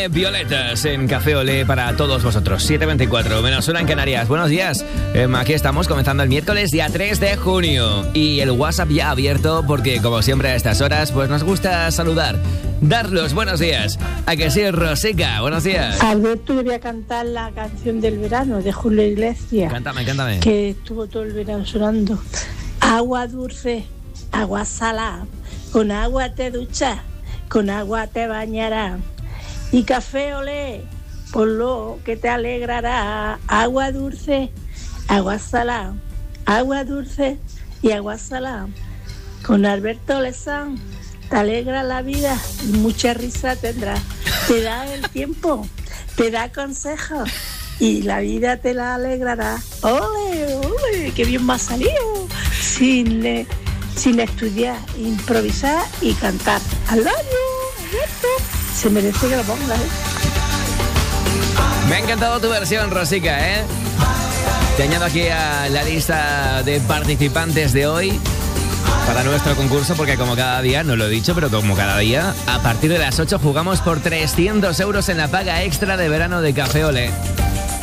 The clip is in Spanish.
Violetas en Café Olé para todos vosotros. 7:24, menos una en Canarias. Buenos días. Aquí estamos comenzando el miércoles, día 3 de junio. Y el WhatsApp ya abierto porque, como siempre a estas horas, pues nos gusta saludar. Dar los buenos días. ¿A que sí, Rosica? Buenos días. Alberto, le voy a cantar la canción del verano de Julio Iglesias. Cántame. Que estuvo todo el verano sonando. Agua dulce, agua salada. Con agua te duchas, con agua te bañarás. Y café olé, por lo que te alegrará. Agua dulce, agua salada. Agua dulce y agua salada. Con Alberto Lezán te alegra la vida y mucha risa tendrás. Te da el tiempo, te da consejos y la vida te la alegrará. ¡Ole, ole! ¡Qué bien me ha salido! Sin estudiar, improvisar y cantar. ¡Al año, Alberto! Se merece que lo ponga, ¿eh? Me ha encantado tu versión, Rosica, ¿eh? Te añado aquí a la lista de participantes de hoy para nuestro concurso, porque como cada día, no lo he dicho, pero como cada día, a partir de las 8 jugamos por 300 euros en la paga extra de verano de Café Olé.